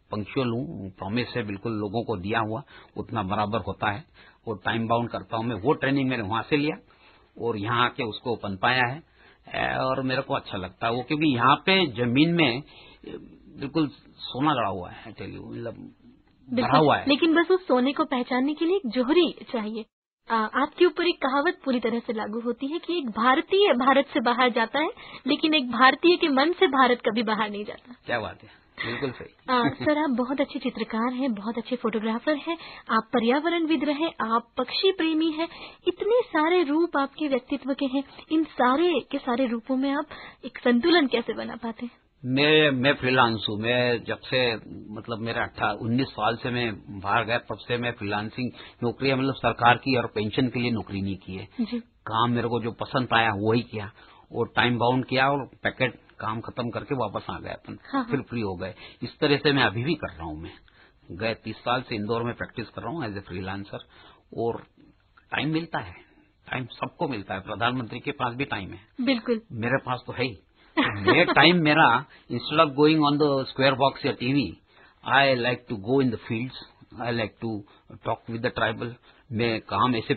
Punctual हूँ, promise है बिल्कुल लोगों को दिया हुआ उतना बराबर होता है और टाइम बाउंड करता हूँ मैं। वो ट्रेनिंग मैंने वहां से लिया और यहाँ आके उसको पनपाया है और मेरे को अच्छा लगता है वो, क्योंकि यहाँ पे जमीन में बिल्कुल सोना गड़ा हुआ है, टेल यू, मतलब भरा हुआ है। लेकिन बस उस सोने को पहचानने के लिए एक जोहरी चाहिए। आपके ऊपर एक कहावत पूरी तरह से लागू होती है कि एक भारतीय भारत से बाहर जाता है, लेकिन एक भारतीय के मन से भारत कभी बाहर नहीं जाता। क्या बात है, बिल्कुल सही। सर, आप बहुत अच्छे चित्रकार हैं, बहुत अच्छे फोटोग्राफर हैं, आप पर्यावरणविद रहे, आप पक्षी प्रेमी हैं, इतने सारे रूप आपके व्यक्तित्व के हैं। इन सारे के सारे रूपों में आप एक संतुलन कैसे बना पाते हैं? मैं फ्रीलांस हूँ। मैं जब से मतलब मेरा 19 साल से मैं बाहर गया तब से मैं फ्रीलांसिंग नौकरी, मतलब सरकार की और पेंशन के लिए नौकरी नहीं की है जी। काम मेरे को जो पसंद आया वही किया और टाइम बाउंड किया और पैकेट काम खत्म करके वापस आ गए अपन। फिर फ्री हो गए। इस तरह से मैं अभी भी कर रहा हूँ। मैं गए 30 साल से इंदौर में प्रैक्टिस कर रहा हूँ एज ए फ्रीलांसर और टाइम मिलता है। टाइम सबको मिलता है, प्रधानमंत्री के पास भी टाइम है, बिल्कुल मेरे पास तो है ही। ये टाइम मेरा, instead of going on the square box या TV, I like to go in the fields, I like to talk with the tribal. मैं काम ऐसे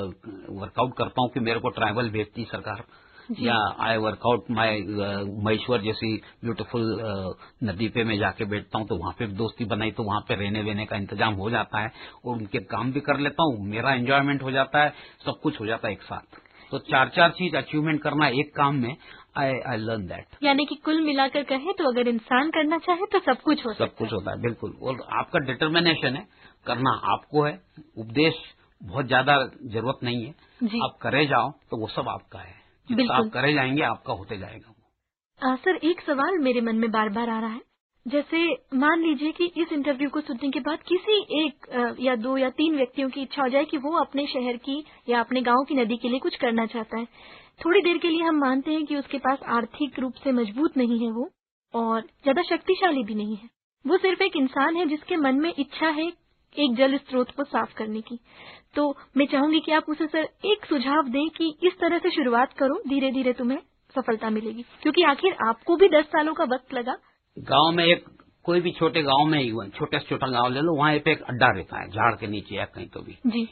वर्कआउट करता हूँ कि मेरे को ट्राइबल भेजती सरकार, या आई वर्कआउट माय महेश्वर जैसी ब्यूटीफुल नदी पे मैं जाके बैठता हूँ तो वहां पे दोस्ती बनाई तो वहां पे रहने वेने का इंतजाम हो जाता है और उनके काम भी कर लेता हूँ, मेरा एंजॉयमेंट हो जाता है, सब कुछ हो जाता है एक साथ। तो 4 चीज अचीवमेंट करना एक काम में, आई लर्न दैट। यानी कि कुल मिलाकर कहें तो अगर इंसान करना चाहे तो सब कुछ हो सकता है। सब कुछ होता है, बिल्कुल। और आपका डिटर्मिनेशन है, करना आपको है, उपदेश बहुत ज्यादा जरूरत नहीं है, आप करे जाओ तो वो सब आपका है। जितना आप करे जाएंगे आपका होते जाएगा। सर, एक सवाल मेरे मन में बार बार आ रहा है। जैसे मान लीजिए कि इस इंटरव्यू को सुनने के बाद किसी एक या 2 या 3 व्यक्तियों की इच्छा हो जाए कि वो अपने शहर की या अपने गांव की नदी के लिए कुछ करना चाहता है। थोड़ी देर के लिए हम मानते हैं कि उसके पास आर्थिक रूप से मजबूत नहीं है वो और ज्यादा शक्तिशाली भी नहीं है। वो सिर्फ एक इंसान है जिसके मन में इच्छा है एक जल स्रोत को साफ करने की। तो मैं चाहूंगी कि आप उसे सर एक सुझाव दें कि इस तरह से शुरुआत करो, धीरे धीरे तुम्हें सफलता मिलेगी, क्योंकि आखिर आपको भी 10 सालों का वक्त लगा। गांव में एक कोई भी छोटे गांव में ही, छोटे से छोटा गांव ले लो, वहां पे एक अड्डा रहता है झाड़ के नीचे या कहीं तो भी जी।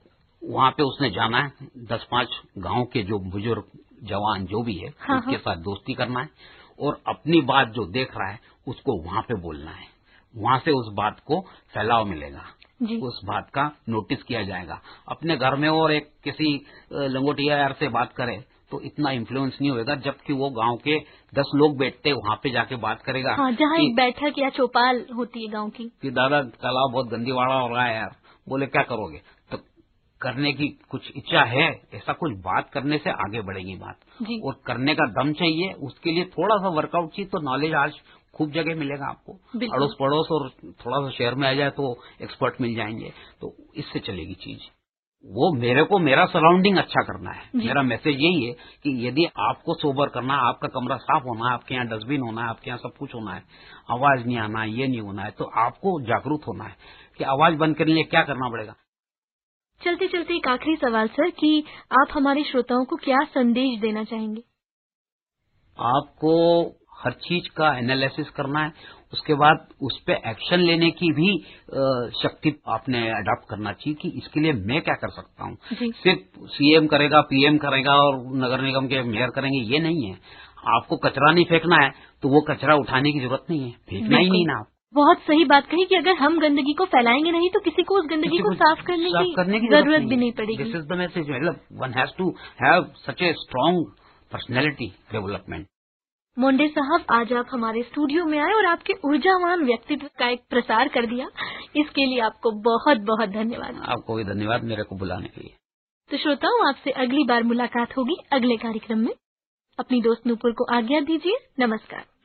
वहां पे उसने जाना है, 10-5 गांव के जो बुजुर्ग जवान जो भी है उनके साथ दोस्ती करना है और अपनी बात जो देख रहा है उसको वहां पे बोलना है। वहां से उस बात को फैलाव मिलेगा, उस बात का नोटिस किया जाएगा। अपने घर में और एक किसी लंगोटिया यार से बात करे तो इतना इन्फ्लुएंस नहीं होगा, जबकि वो गांव के 10 लोग बैठते वहां पे जाके बात करेगा। जहाँ एक बैठक या चौपाल होती है गांव की, कि दादा तालाब बहुत गंदीवाड़ा हो रहा है यार, बोले क्या करोगे, तो करने की कुछ इच्छा है, ऐसा कुछ बात करने से आगे बढ़ेगी बात और करने का दम चाहिए। उसके लिए थोड़ा सा वर्कआउट चाहिए। तो नॉलेज आज खूब जगह मिलेगा आपको, अड़ोस पड़ोस और थोड़ा सा शहर में आ जाए तो एक्सपर्ट मिल जाएंगे, तो इससे चलेगी चीज। वो मेरे को मेरा सराउंडिंग अच्छा करना है। मेरा मैसेज यही है कि यदि आपको सोबर करना है, आपका कमरा साफ होना है, आपके यहाँ डस्टबिन होना है, आपके यहाँ सब कुछ होना है, आवाज नहीं आना है, ये नहीं होना है, तो आपको जागरूक होना है कि आवाज बंद करने के लिए क्या करना पड़ेगा। चलते चलते एक आखिरी सवाल सर, कि आप हमारे श्रोताओं को क्या संदेश देना चाहेंगे? आपको हर चीज का एनालिसिस करना है, उसके बाद उस पर एक्शन लेने की भी शक्ति आपने अडॉप्ट करना चाहिए कि इसके लिए मैं क्या कर सकता हूँ। सिर्फ सीएम करेगा, पीएम करेगा और नगर निगम के मेयर करेंगे, ये नहीं है। आपको कचरा नहीं फेंकना है तो वो कचरा उठाने की जरूरत नहीं है, फेंकना ही नहीं ना। बहुत सही बात कही कि अगर हम गंदगी को फैलाएंगे नहीं तो किसी को उस गंदगी को साफ करने की जरूरत भी नहीं पड़ेगी। This is the message. मतलब one has to have such a strong personality development. Monday साहब, आज आप हमारे स्टूडियो में आए और आपके ऊर्जावान व्यक्तित्व का एक प्रसार कर दिया, इसके लिए आपको बहुत बहुत धन्यवाद। आपको भी धन्यवाद मेरे को बुलाने के लिए। तो श्रोताओं, आपसे अगली बार मुलाकात होगी अगले कार्यक्रम में। अपनी दोस्त नूपुर को आज्ञा दीजिए। नमस्कार।